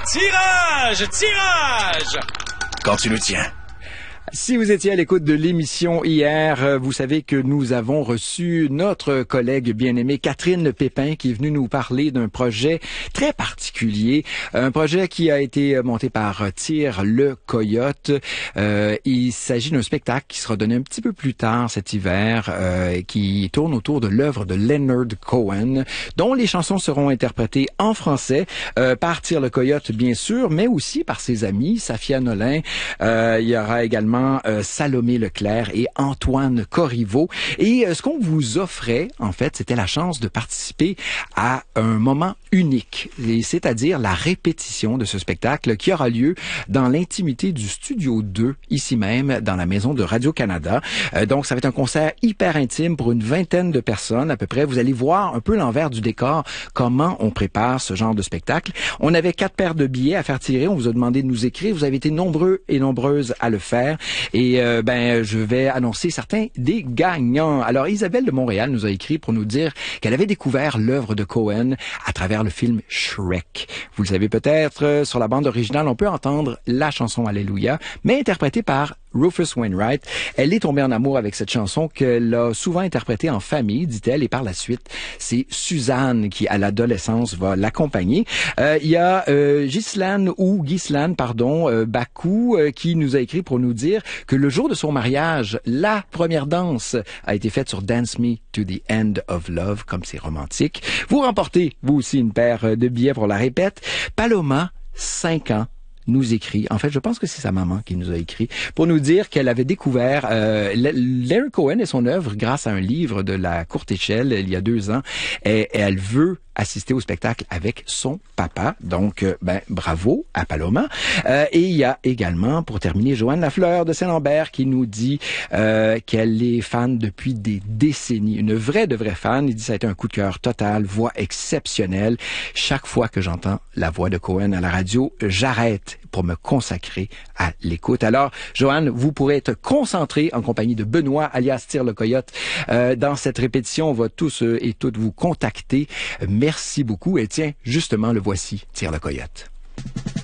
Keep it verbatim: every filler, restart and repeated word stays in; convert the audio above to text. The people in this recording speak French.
Tirage! Tirage! Quand tu nous tiens. Si vous étiez à l'écoute de l'émission hier, vous savez que nous avons reçu notre collègue bien-aimée Catherine Pépin qui est venue nous parler d'un projet très particulier, un projet qui a été monté par Tire le Coyote. Euh, il s'agit d'un spectacle qui sera donné un petit peu plus tard cet hiver, euh, qui tourne autour de l'œuvre de Leonard Cohen, dont les chansons seront interprétées en français euh, par Tire le Coyote, bien sûr, mais aussi par ses amis, Safia Nolin. Euh, il y aura également Euh, Salomé Leclerc et Antoine Corriveau. Et euh, ce qu'on vous offrait, en fait, c'était la chance de participer à un moment unique, et c'est-à-dire la répétition de ce spectacle qui aura lieu dans l'intimité du Studio deux, ici même, dans la maison de Radio-Canada. Euh, donc, ça va être un concert hyper intime pour une vingtaine de personnes à peu près. Vous allez voir un peu l'envers du décor, comment on prépare ce genre de spectacle. On avait quatre paires de billets à faire tirer. On vous a demandé de nous écrire. Vous avez été nombreux et nombreuses à le faire. Et euh, ben, je vais annoncer certains des gagnants. Alors, Isabelle de Montréal nous a écrit pour nous dire qu'elle avait découvert l'œuvre de Cohen à travers le film Shrek. Vous le savez peut-être, euh, sur la bande originale, on peut entendre la chanson Alléluia, mais interprétée par Rufus Wainwright. Elle est tombée en amour avec cette chanson qu'elle a souvent interprétée en famille, dit-elle, et par la suite, c'est Suzanne qui, à l'adolescence, va l'accompagner. Euh, il y a euh, Ghislaine ou Ghislaine, pardon, euh, Bakou, euh, qui nous a écrit pour nous dire que le jour de son mariage, la première danse a été faite sur Dance Me to the End of Love, comme c'est romantique. Vous remportez, vous aussi, une paire de billets pour la répète. Paloma, cinq ans, nous écrit, en fait, je pense que c'est sa maman qui nous a écrit, pour nous dire qu'elle avait découvert euh, Leonard Cohen et son œuvre grâce à un livre de la courte échelle il y a deux ans, et, et elle veut assister au spectacle avec son papa. Donc, euh, ben, bravo à Paloma. Euh, et il y a également, pour terminer, Joanne Lafleur de Saint-Lambert qui nous dit euh, qu'elle est fan depuis des décennies. Une vraie de vraie fan. Il dit que ça a été un coup de cœur total, voix exceptionnelle. Chaque fois que j'entends la voix de Cohen à la radio, j'arrête pour me consacrer à l'écoute. Alors, Joanne, vous pourrez être concentrée en compagnie de Benoît, alias Tire le Coyote, euh, dans cette répétition. On va tous euh, et toutes vous contacter. Merci beaucoup. Et tiens, justement, le voici, Tire le Coyote.